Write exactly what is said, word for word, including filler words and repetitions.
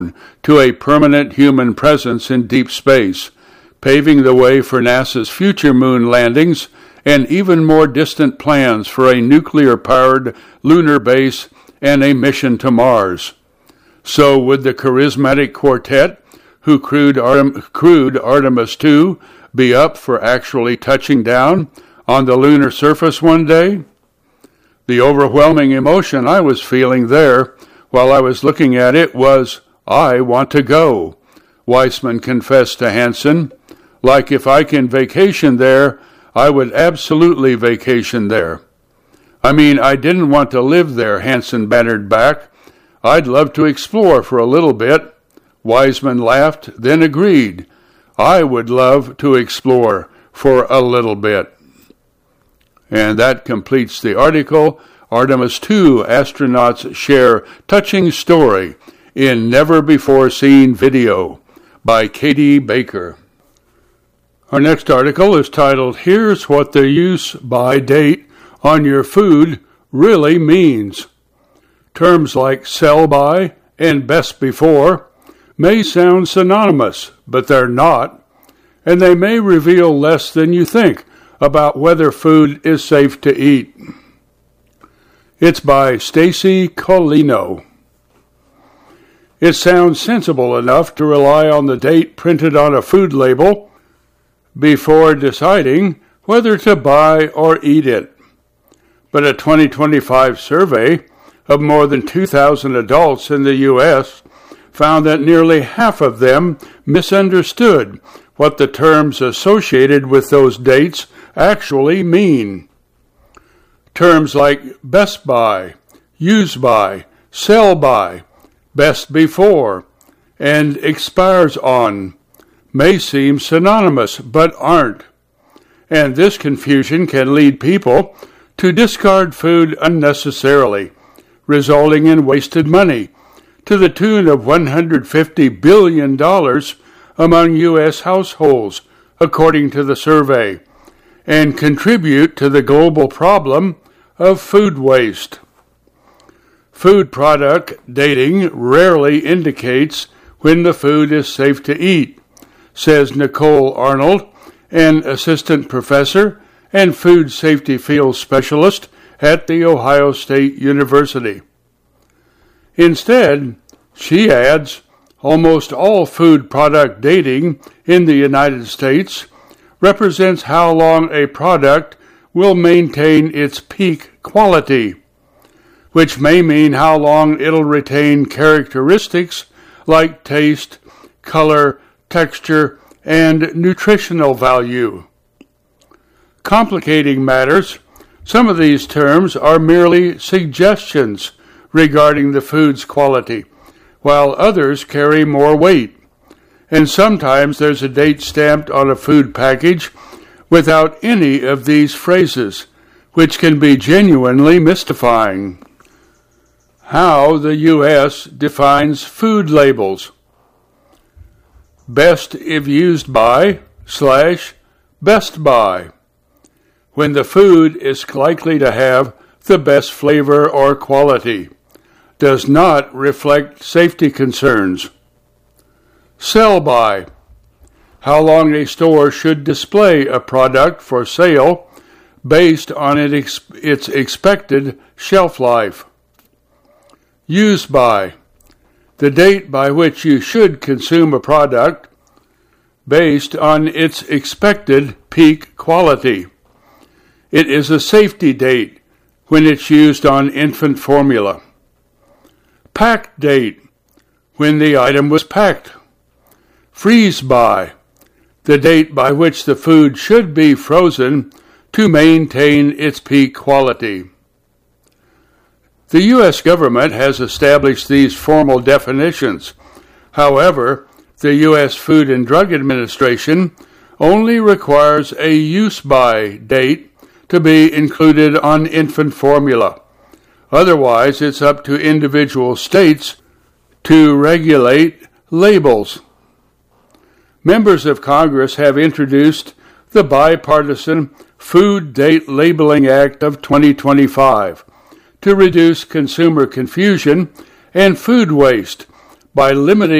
to a permanent human presence in deep space, paving the way for NASA's future moon landings and even more distant plans for a nuclear-powered lunar base and a mission to Mars. So would the charismatic quartet who crewed, Artem- crewed Artemis two be up for actually touching down on the lunar surface one day? The overwhelming emotion I was feeling there while I was looking at it was, I want to go, Weissman confessed to Hansen. Like if I can vacation there, I would absolutely vacation there. I mean, I didn't want to live there, Hansen bantered back. I'd love to explore for a little bit. Weissman laughed, then agreed. I would love to explore for a little bit. And that completes the article. Artemis two astronauts share touching story in never-before-seen video by Katie Baker. Our next article is titled, Here's What the Use By Date on Your Food Really Means. Terms like sell-by and best before may sound synonymous, but they're not, and they may reveal less than you think about whether food is safe to eat. It's by Stacy Colino. It sounds sensible enough to rely on the date printed on a food label before deciding whether to buy or eat it. But a twenty twenty-five survey of more than two thousand adults in the U S found that nearly half of them misunderstood what the terms associated with those dates actually mean. Terms like best by, use by, sell by, best before, and expires on may seem synonymous, but aren't. And this confusion can lead people to discard food unnecessarily, resulting in wasted money to the tune of one hundred fifty billion dollars among U S households, according to the survey, and contribute to the global problem of food waste. Food product dating rarely indicates when the food is safe to eat, says Nicole Arnold, an assistant professor and food safety field specialist at The Ohio State University. Instead, she adds, almost all food product dating in the United States represents how long a product will maintain its peak quality, which may mean how long it'll retain characteristics like taste, color, texture, and nutritional value. Complicating matters, some of these terms are merely suggestions regarding the food's quality, while others carry more weight. And sometimes there's a date stamped on a food package without any of these phrases, which can be genuinely mystifying. How the U S defines food labels. Best if used by slash best by, when the food is likely to have the best flavor or quality, does not reflect safety concerns. Sell by, how long a store should display a product for sale based on it ex- its expected shelf life. Use by, the date by which you should consume a product based on its expected peak quality. It is a safety date when it's used on infant formula. Packed date, when the item was packed. Freeze by, the date by which the food should be frozen to maintain its peak quality. The U S government has established these formal definitions. However, the U S Food and Drug Administration only requires a use-by date to be included on infant formula. Otherwise, it's up to individual states to regulate labels. Members of Congress have introduced the bipartisan Food Date Labeling Act of twenty twenty-five to reduce consumer confusion and food waste by limiting